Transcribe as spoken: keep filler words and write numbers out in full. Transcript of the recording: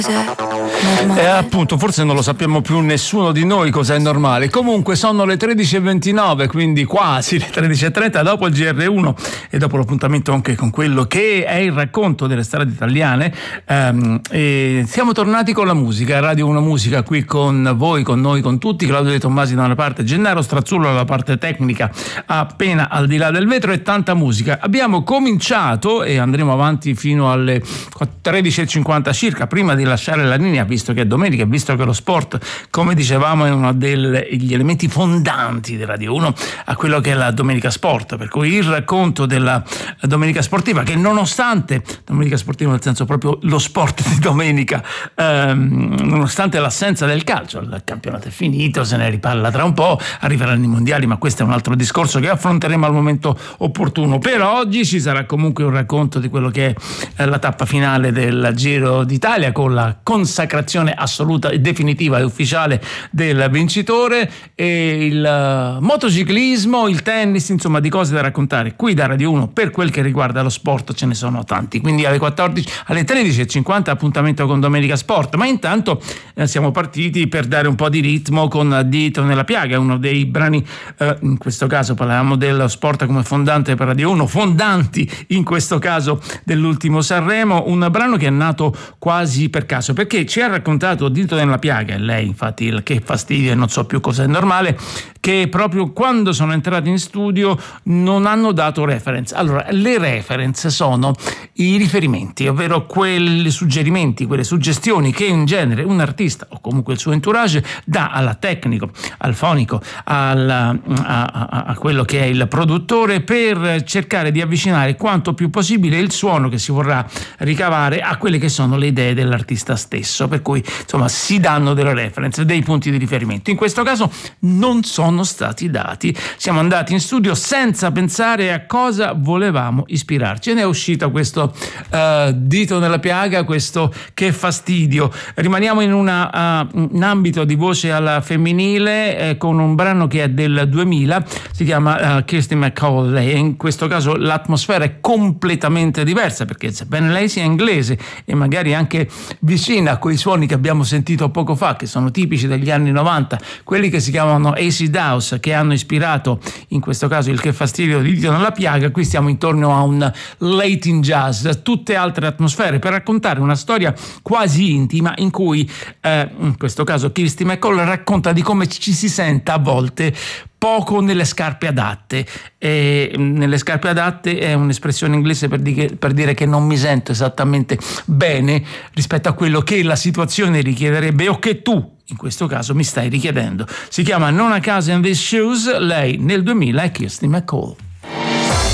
E appunto, forse non lo sappiamo più nessuno di noi cos'è normale. Comunque sono le tredici e ventinove, quindi quasi le tredici e trenta, dopo il G R uno e dopo l'appuntamento anche con quello che è il racconto delle strade italiane. ehm, e siamo tornati con la musica, Radio uno Musica, qui con voi, con noi, con tutti. Claudio De Tommasi da una parte, Gennaro Strazzullo dalla parte tecnica, appena al di là del vetro, e tanta musica. Abbiamo cominciato e andremo avanti fino alle tredici e cinquanta circa, prima di lasciare la linea, visto che è domenica, visto che lo sport, come dicevamo, è uno degli elementi fondanti di Radio uno a quello che è la Domenica Sport, per cui il racconto della Domenica Sportiva, che nonostante Domenica Sportiva nel senso proprio lo sport di domenica, ehm, nonostante l'assenza del calcio, il campionato è finito, se ne riparla tra un po', arriveranno i mondiali, ma questo è un altro discorso che affronteremo al momento opportuno. Per oggi ci sarà comunque un racconto di quello che è la tappa finale del Giro d'Italia, con la consacrazione assoluta e definitiva e ufficiale del vincitore, e il motociclismo, il tennis, insomma di cose da raccontare qui da Radio uno. Per quel che riguarda lo sport ce ne sono tanti, quindi alle quattordici, alle tredici e cinquanta appuntamento con Domenica Sport, ma intanto eh, siamo partiti per dare un po' di ritmo con Dito nella piaga, uno dei brani, eh, in questo caso parlavamo dello sport come fondante per Radio uno, fondanti in questo caso dell'ultimo Sanremo, un brano che è nato quasi per caso, perché ci ha raccontato Dito nella piaga, e lei infatti il che fastidio e non so più cos'è normale, che proprio quando sono entrati in studio non hanno dato reference. Allora, le reference sono i riferimenti, ovvero quei suggerimenti, quelle suggestioni che in genere un artista o comunque il suo entourage dà al tecnico, al fonico, al, a, a, a quello che è il produttore, per cercare di avvicinare quanto più possibile il suono che si vorrà ricavare a quelle che sono le idee dell'artista stesso, per cui insomma si danno delle reference, dei punti di riferimento. In questo caso non sono stati dati, siamo andati in studio senza pensare a cosa volevamo ispirarci, e ne è uscito questo uh, Dito nella piaga, questo Che fastidio. Rimaniamo in una, uh, un ambito di voce alla femminile, eh, con un brano che è del duemila, si chiama uh, Kirsty MacColl, e in questo caso l'atmosfera è completamente diversa, perché sebbene lei sia inglese e magari anche vicina a quei suoni che abbiamo sentito poco fa, che sono tipici degli anni novanta, quelli che si chiamano acid house, che hanno ispirato in questo caso il Che fastidio di Dito nella piaga, qui stiamo intorno a un Latin jazz, tutte altre atmosfere, per raccontare una storia quasi intima in cui eh, in questo caso Kirsty MacColl racconta di come ci si senta a volte poco nelle scarpe adatte. E nelle scarpe adatte è un'espressione inglese per dire, per dire che non mi sento esattamente bene rispetto a quello che la situazione richiederebbe o che tu in questo caso mi stai richiedendo. Si chiama Non a Casa in These Shoes, lei nel duemila è Kirsty MacColl.